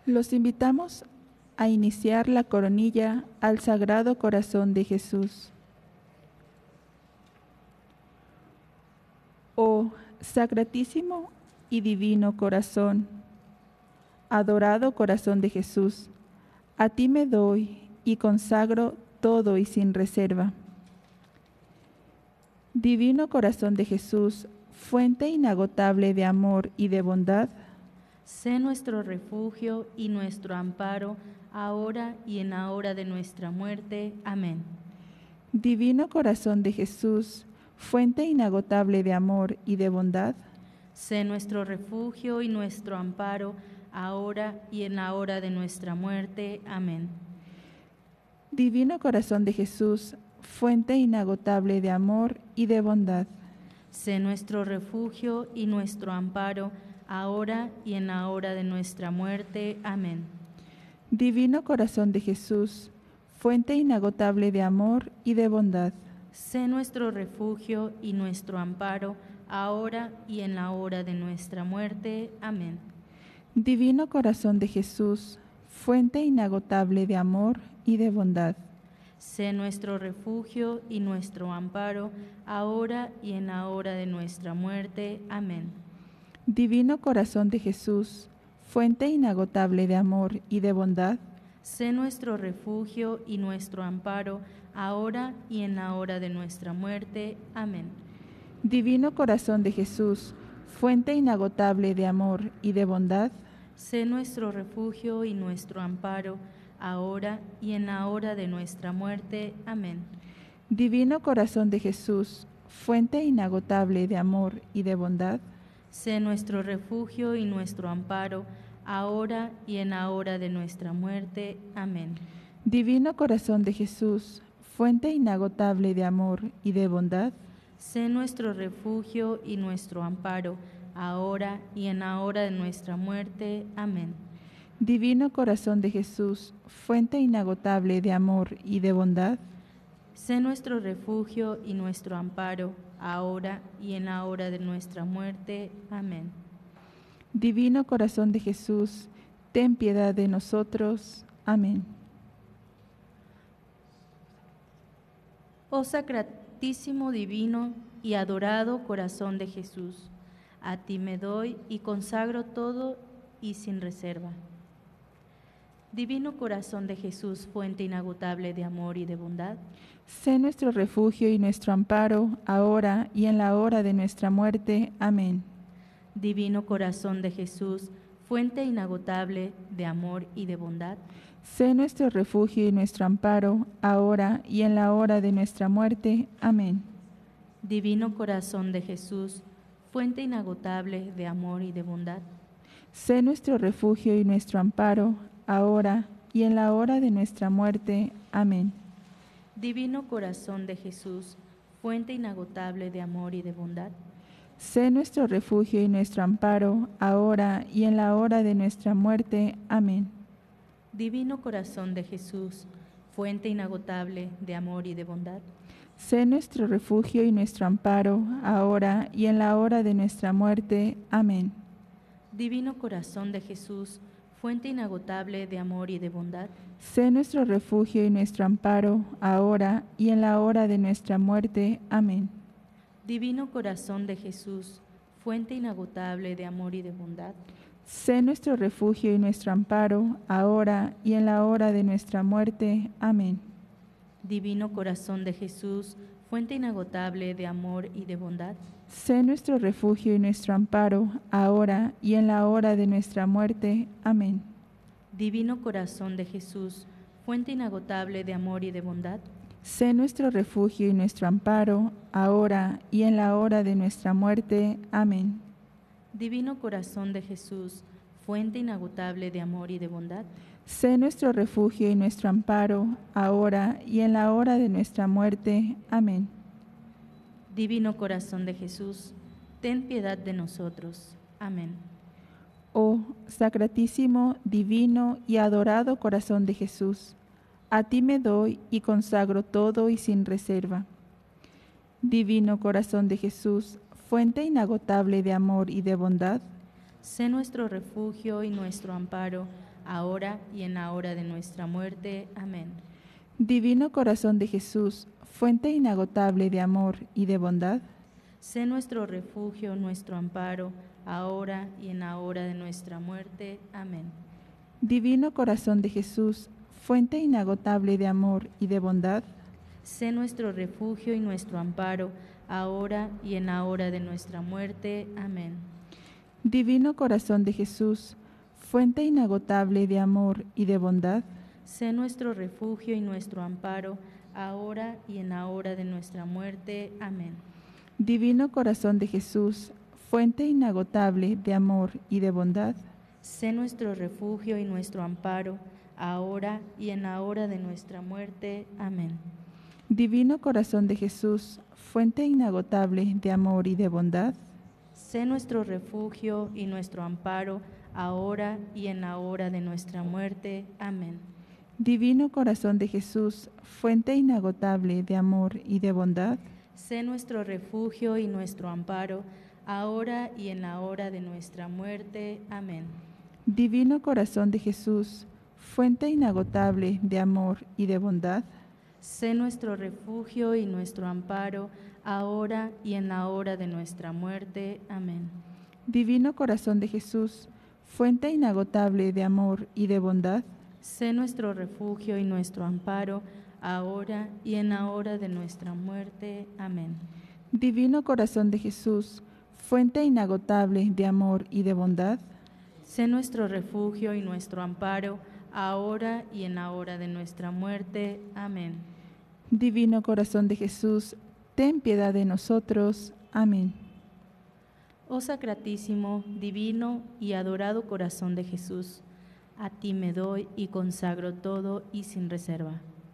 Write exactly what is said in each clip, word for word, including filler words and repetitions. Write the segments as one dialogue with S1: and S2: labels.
S1: Los invitamos a iniciar la coronilla al Sagrado Corazón de Jesús. Oh Sacratísimo y Divino Corazón, adorado Corazón de Jesús, a ti me doy y consagro todo y sin reserva. Divino Corazón de Jesús, fuente inagotable de amor y de bondad,
S2: sé nuestro refugio y nuestro amparo, ahora y en la hora de nuestra muerte. Amén.
S1: Divino Corazón de Jesús, fuente inagotable de amor y de bondad,
S2: sé nuestro refugio y nuestro amparo, ahora y en la hora de nuestra muerte. Amén.
S1: Divino Corazón de Jesús, fuente inagotable de amor y de bondad,
S2: sé nuestro refugio y nuestro amparo, ahora y en la hora de nuestra muerte. Amén.
S1: Divino Corazón de Jesús, fuente inagotable de amor y de bondad,
S2: sé nuestro refugio y nuestro amparo, ahora y en la hora de nuestra muerte. Amén.
S1: Divino Corazón de Jesús, fuente inagotable de amor y de bondad,
S2: sé nuestro refugio y nuestro amparo, ahora y en la hora de nuestra muerte. Amén.
S1: Divino Corazón de Jesús, fuente inagotable de amor y de bondad,
S2: sé nuestro refugio y nuestro amparo, ahora y en la hora de nuestra muerte. Amén.
S1: Divino Corazón de Jesús, fuente inagotable de amor y de bondad,
S2: sé nuestro refugio y nuestro amparo, ahora y en la hora de nuestra muerte. Amén.
S1: Divino Corazón de Jesús, fuente inagotable de amor y de bondad,
S2: sé nuestro refugio y nuestro amparo, ahora y en la hora de nuestra muerte. Amén.
S1: Divino Corazón de Jesús, fuente inagotable de amor y de bondad,
S2: sé nuestro refugio y nuestro amparo, ahora y en la hora de nuestra muerte. Amén.
S1: Divino Corazón de Jesús, fuente inagotable de amor y de bondad,
S2: sé nuestro refugio y nuestro amparo, ahora y en la hora de nuestra muerte. Amén.
S1: Divino Corazón de Jesús, ten piedad de nosotros. Amén.
S2: Oh Sacratísimo, Divino y adorado Corazón de Jesús, a ti me doy y consagro todo y sin reserva. Divino Corazón de Jesús, fuente inagotable de amor y de bondad,
S1: sé nuestro refugio y nuestro amparo, ahora y en la hora de nuestra muerte. Amén.
S2: Divino Corazón de Jesús, fuente inagotable de amor y de bondad,
S1: sé nuestro refugio y nuestro amparo, ahora y en la hora de nuestra muerte. Amén.
S2: Divino Corazón de Jesús, fuente inagotable de amor y de bondad,
S1: sé nuestro refugio y nuestro amparo, ahora y en la hora de nuestra muerte. Amén.
S2: Divino Corazón de Jesús, fuente inagotable de amor y de bondad,
S1: sé nuestro refugio y nuestro amparo, ahora y en la hora de nuestra muerte. Amén.
S2: Divino Corazón de Jesús, fuente inagotable de amor y de bondad,
S1: sé nuestro refugio y nuestro amparo, ahora y en la hora de nuestra muerte. Amén.
S2: Divino Corazón de Jesús, fuente inagotable de amor y de bondad,
S1: sé nuestro refugio y nuestro amparo, ahora y en la hora de nuestra muerte. Amén.
S2: Divino Corazón de Jesús, fuente inagotable de amor y de bondad,
S1: sé nuestro refugio y nuestro amparo, ahora y en la hora de nuestra muerte. Amén.
S2: Divino Corazón de Jesús, fuente inagotable de amor y de bondad,
S1: sé nuestro refugio y nuestro amparo, ahora y en la hora de nuestra muerte. Amén.
S2: Divino Corazón de Jesús, fuente inagotable de amor y de bondad,
S1: sé nuestro refugio y nuestro amparo, ahora y en la hora de nuestra muerte. Amén.
S2: Divino Corazón de Jesús, fuente inagotable de amor y de bondad,
S1: sé nuestro refugio y nuestro amparo, ahora y en la hora de nuestra muerte. Amén.
S2: Divino Corazón de Jesús, ten piedad de nosotros. Amén.
S1: Oh Sacratísimo, Divino y adorado Corazón de Jesús, a ti me doy y consagro todo y sin reserva. Divino Corazón de Jesús, fuente inagotable de amor y de bondad,
S2: Sé nuestro refugio y nuestro amparo, ahora y en la hora de nuestra muerte. Amén.
S1: Divino corazón de Jesús, fuente inagotable de amor y de bondad,
S2: Sé nuestro refugio, nuestro amparo, ahora y en la hora de nuestra muerte. Amén.
S1: Divino corazón de Jesús, fuente inagotable de amor y de bondad,
S2: Sé nuestro refugio y nuestro amparo, ahora y en la hora de nuestra muerte. Amén.
S1: Divino corazón de Jesús, fuente inagotable de amor y de bondad,
S2: Sé nuestro refugio y nuestro amparo, ahora y en la hora de nuestra muerte. Amén.
S1: Divino corazón de Jesús, fuente inagotable de amor y de bondad,
S2: Sé nuestro refugio y nuestro amparo, ahora y en la hora de nuestra muerte. Amén.
S1: Divino corazón de Jesús, fuente inagotable de amor y de bondad,
S2: Sé nuestro refugio y nuestro amparo, ahora y en la hora de nuestra muerte. Amén.
S1: Divino corazón de Jesús, fuente inagotable de amor y de bondad,
S2: Sé nuestro refugio y nuestro amparo, ahora y en la hora de nuestra muerte. Amén.
S1: Divino corazón de Jesús, fuente inagotable de amor y de bondad,
S2: Sé nuestro refugio y nuestro amparo, ahora y en la hora de nuestra muerte. Amén.
S1: Divino corazón de Jesús, fuente inagotable de amor y de bondad,
S2: Sé nuestro refugio y nuestro amparo, ahora y en la hora de nuestra muerte. Amén.
S1: Divino corazón de Jesús, fuente inagotable de amor y de bondad,
S2: Sé nuestro refugio y nuestro amparo, ahora y en la hora de nuestra muerte. Amén.
S1: Divino corazón de Jesús, ten piedad de nosotros. Amén.
S2: Oh Sacratísimo, divino y adorado corazón de Jesús, a ti me doy y consagro todo y sin reserva.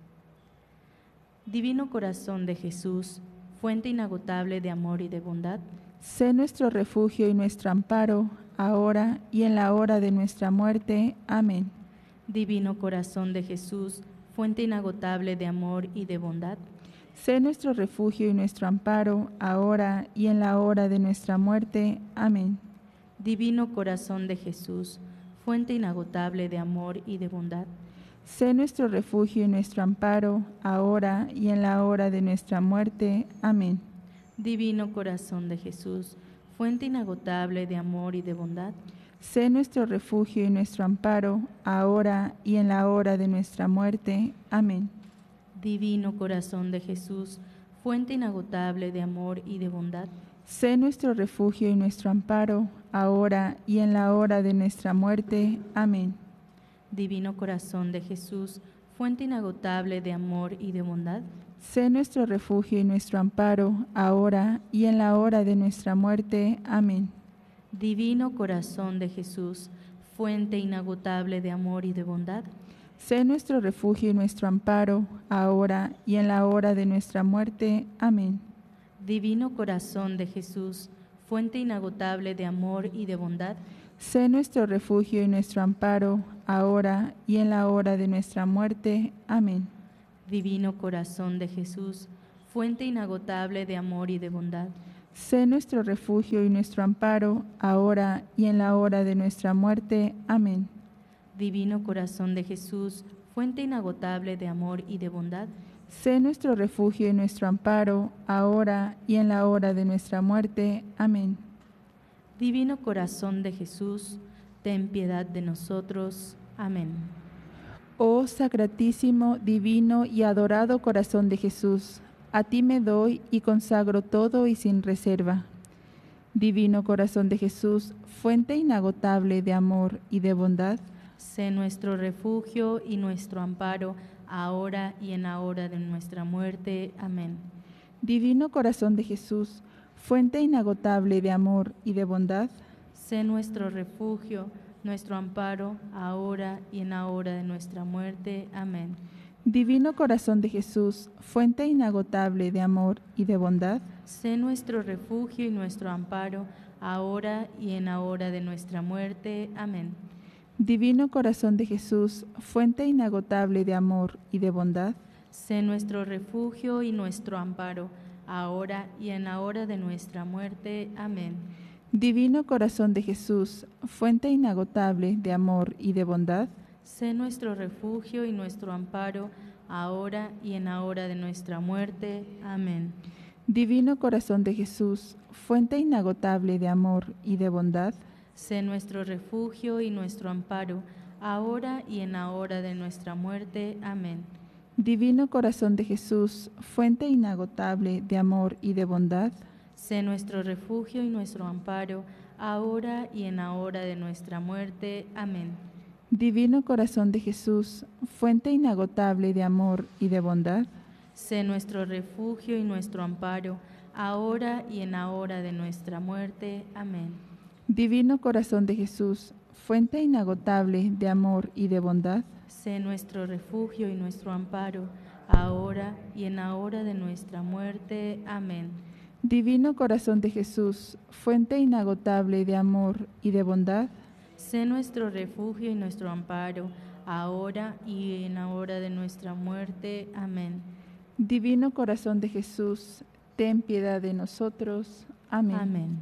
S2: Divino corazón de Jesús, fuente inagotable de amor y de bondad,
S1: Sé nuestro refugio y nuestro amparo, ahora y en la hora de nuestra muerte. Amén.
S2: Divino corazón de Jesús, fuente inagotable de amor y de bondad,
S1: Sé nuestro refugio y nuestro amparo, ahora y en la hora de nuestra muerte. Amén.
S2: Divino corazón de Jesús, fuente inagotable de amor y de bondad,
S1: Sé nuestro refugio y nuestro amparo, ahora y en la hora de nuestra muerte. Amén.
S2: Divino corazón de Jesús, fuente inagotable de amor y de bondad,
S1: Sé nuestro refugio y nuestro amparo, ahora y en la hora de nuestra muerte. Amén.
S2: Divino corazón de Jesús, fuente inagotable de amor y de bondad,
S1: Sé nuestro refugio y nuestro amparo, ahora y en la hora de nuestra muerte. Amén.
S2: Divino corazón de Jesús, fuente inagotable de amor y de bondad,
S1: Sé nuestro refugio y nuestro amparo, ahora y en la hora de nuestra muerte. Amén.
S2: Divino corazón de Jesús, fuente inagotable de amor y de bondad,
S1: Sé nuestro refugio y nuestro amparo, ahora y en la hora de nuestra muerte. Amén.
S2: Divino corazón de Jesús, fuente inagotable de amor y de bondad,
S1: Sé nuestro refugio y nuestro amparo, ahora y en la hora de nuestra muerte. Amén.
S2: Divino corazón de Jesús, fuente inagotable de amor y de bondad,
S1: Sé nuestro refugio y nuestro amparo, ahora y en la hora de nuestra muerte. Amén.
S2: Divino corazón de Jesús, fuente inagotable de amor y de bondad,
S1: Sé nuestro refugio y nuestro amparo, ahora y en la hora de nuestra muerte. Amén.
S2: Divino corazón de Jesús, ten piedad de nosotros. Amén.
S1: Oh Sacratísimo, divino y adorado corazón de Jesús, a ti me doy y consagro todo y sin reserva. Divino corazón de Jesús, fuente inagotable de amor y de bondad,
S2: Sé nuestro refugio y nuestro amparo, ahora y en la hora de nuestra muerte. Amén.
S1: Divino corazón de Jesús, fuente inagotable de amor y de bondad,
S2: Sé nuestro refugio, nuestro amparo, ahora y en la hora de nuestra muerte. Amén.
S1: Divino corazón de Jesús, fuente inagotable de amor y de bondad,
S2: Sé nuestro refugio y nuestro amparo, ahora y en la hora de nuestra muerte. Amén.
S1: Divino corazón de Jesús, fuente inagotable de amor y de bondad,
S2: Sé nuestro refugio y nuestro amparo, ahora y en la hora de nuestra muerte. Amén.
S1: Divino corazón de Jesús, fuente inagotable de amor y de bondad,
S2: sé nuestro refugio y nuestro amparo, ahora y en la hora de nuestra muerte. Amén.
S1: Divino corazón de Jesús, fuente inagotable de amor y de bondad,
S2: sé nuestro refugio y nuestro amparo, ahora y en la hora de nuestra muerte. Amén.
S1: Divino corazón de Jesús, fuente inagotable de amor y de bondad,
S2: sé nuestro refugio y nuestro amparo, ahora y en la hora de nuestra muerte. Amén.
S1: Divino corazón de Jesús, fuente inagotable de amor y de bondad,
S2: sé nuestro refugio y nuestro amparo, ahora y en la hora de nuestra muerte. Amén.
S1: Divino corazón de Jesús, fuente inagotable de amor y de bondad,
S2: sé nuestro refugio y nuestro amparo, ahora y en la hora de nuestra muerte. Amén.
S1: Divino corazón de Jesús, fuente inagotable de amor y de bondad,
S2: sé nuestro refugio y nuestro amparo, ahora y en la hora de nuestra muerte. Amén.
S1: Divino corazón de Jesús, ten piedad de nosotros. Amén.
S2: Amén.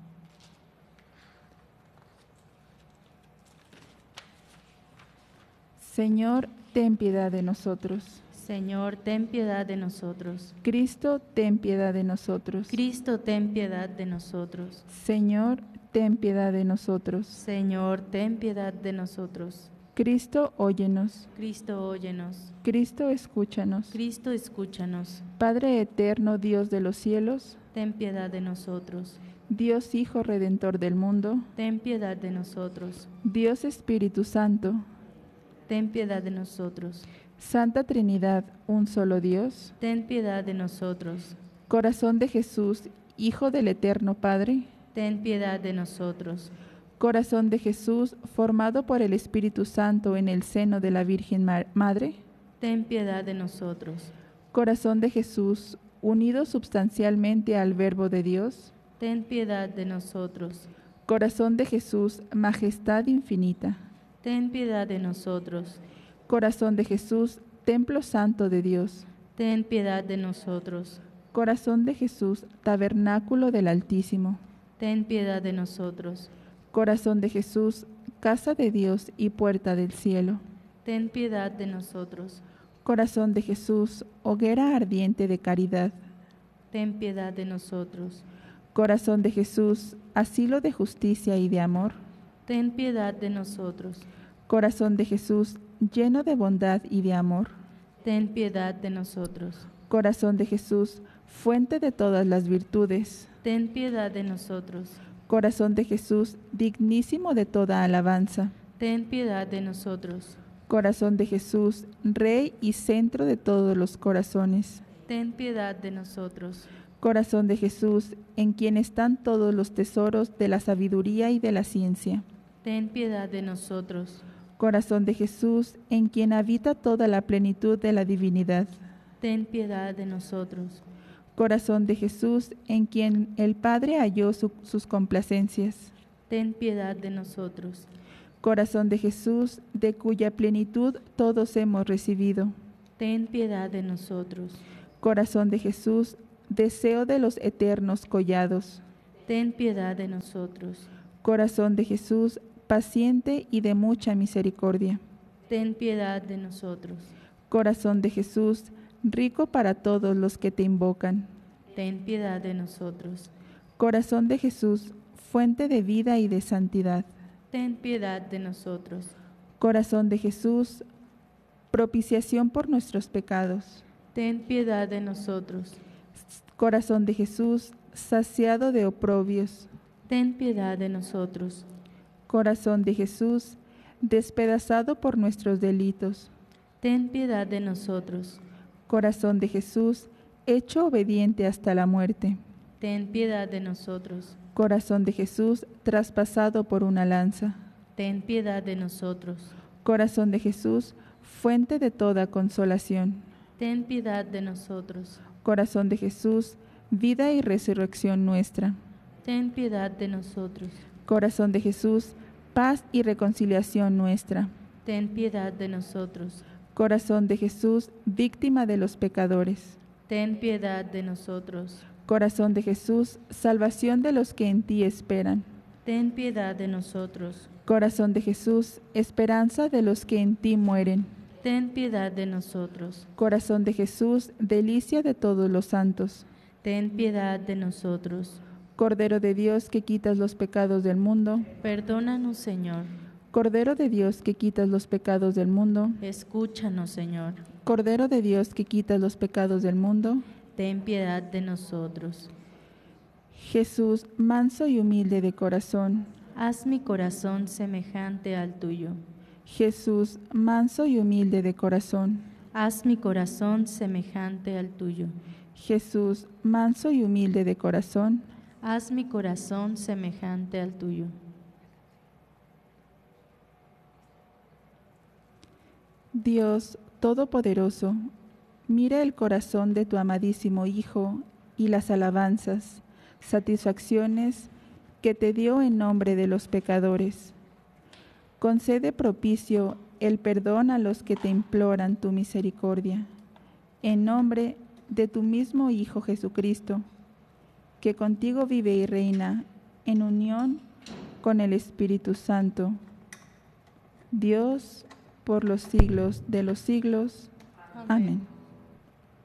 S1: Señor, ten piedad de nosotros.
S2: Señor, ten piedad de nosotros.
S1: Cristo, ten piedad de nosotros.
S2: Cristo, ten piedad de nosotros.
S1: Señor, ten piedad de nosotros.
S2: Señor, ten piedad de nosotros.
S1: Cristo, óyenos.
S2: Cristo, óyenos.
S1: Cristo, escúchanos.
S2: Cristo, escúchanos.
S1: Padre eterno, Dios de los cielos,
S2: ten piedad de nosotros.
S1: Dios Hijo Redentor del mundo,
S2: ten piedad de nosotros.
S1: Dios Espíritu Santo,
S2: ten piedad de nosotros.
S1: Santa Trinidad, un solo Dios,
S2: ten piedad de nosotros.
S1: Corazón de Jesús, Hijo del Eterno Padre,
S2: ten piedad de nosotros.
S1: Corazón de Jesús, formado por el Espíritu Santo en el seno de la Virgen Madre,
S2: ten piedad de nosotros.
S1: Corazón de Jesús, unido substancialmente al Verbo de Dios,
S2: ten piedad de nosotros.
S1: Corazón de Jesús, majestad infinita,
S2: ten piedad de nosotros.
S1: Corazón de Jesús, templo santo de Dios,
S2: ten piedad de nosotros.
S1: Corazón de Jesús, tabernáculo del Altísimo,
S2: ten piedad de nosotros.
S1: Corazón de Jesús, casa de Dios y puerta del cielo,
S2: ten piedad de nosotros.
S1: Corazón de Jesús, hoguera ardiente de caridad,
S2: ten piedad de nosotros.
S1: Corazón de Jesús, asilo de justicia y de amor,
S2: ten piedad de nosotros.
S1: Corazón de Jesús, lleno de bondad y de amor,
S2: ten piedad de nosotros.
S1: Corazón de Jesús, fuente de todas las virtudes,
S2: ten piedad de nosotros.
S1: Corazón de Jesús, dignísimo de toda alabanza,
S2: ten piedad de nosotros.
S1: Corazón de Jesús, Rey y centro de todos los corazones,
S2: ten piedad de nosotros.
S1: Corazón de Jesús, en quien están todos los tesoros de la sabiduría y de la ciencia,
S2: ten piedad de nosotros.
S1: Corazón de Jesús, en quien habita toda la plenitud de la divinidad,
S2: ten piedad de nosotros.
S1: Corazón de Jesús, en quien el Padre halló su, sus complacencias,
S2: ten piedad de nosotros.
S1: Corazón de Jesús, de cuya plenitud todos hemos recibido,
S2: ten piedad de nosotros.
S1: Corazón de Jesús, deseo de los eternos collados,
S2: ten piedad de nosotros.
S1: Corazón de Jesús, paciente y de mucha misericordia,
S2: ten piedad de nosotros.
S1: Corazón de Jesús, rico para todos los que te invocan,
S2: ten piedad de nosotros.
S1: Corazón de Jesús, fuente de vida y de santidad,
S2: ten piedad de nosotros.
S1: Corazón de Jesús, propiciación por nuestros pecados,
S2: ten piedad de nosotros.
S1: Corazón de Jesús, saciado de oprobios,
S2: ten piedad de nosotros.
S1: Corazón de Jesús, despedazado por nuestros delitos,
S2: ten piedad de nosotros.
S1: Corazón de Jesús, hecho obediente hasta la muerte,
S2: ten piedad de nosotros.
S1: Corazón de Jesús, traspasado por una lanza,
S2: ten piedad de nosotros.
S1: Corazón de Jesús, fuente de toda consolación,
S2: ten piedad de nosotros.
S1: Corazón de Jesús, vida y resurrección nuestra,
S2: ten piedad de nosotros.
S1: Corazón de Jesús, paz y reconciliación nuestra,
S2: ten piedad de nosotros.
S1: Corazón de Jesús, víctima de los pecadores,
S2: ten piedad de nosotros.
S1: Corazón de Jesús, salvación de los que en ti esperan.
S2: Ten piedad de nosotros.
S1: Corazón de Jesús, esperanza de los que en ti mueren.
S2: Ten piedad de nosotros.
S1: Corazón de Jesús, delicia de todos los santos.
S2: Ten piedad de nosotros.
S1: Cordero de Dios que quitas los pecados del mundo.
S2: Perdónanos, Señor.
S1: Cordero de Dios que quitas los pecados del mundo.
S2: Escúchanos, Señor.
S1: Cordero de Dios que quitas los pecados del mundo.
S2: Ten piedad de nosotros.
S1: Jesús, manso y humilde de corazón.
S2: Haz mi corazón semejante al tuyo.
S1: Jesús, manso y humilde de corazón.
S2: Haz mi corazón semejante al tuyo.
S1: Jesús, manso y humilde de corazón.
S2: Haz mi corazón semejante al tuyo.
S1: Dios Todopoderoso, mira el corazón de tu amadísimo Hijo y las alabanzas, satisfacciones que te dio en nombre de los pecadores. Concede propicio el perdón a los que te imploran tu misericordia, en nombre de tu mismo Hijo Jesucristo, que contigo vive y reina en unión con el Espíritu Santo, Dios por los siglos de los siglos. Amén. Amén.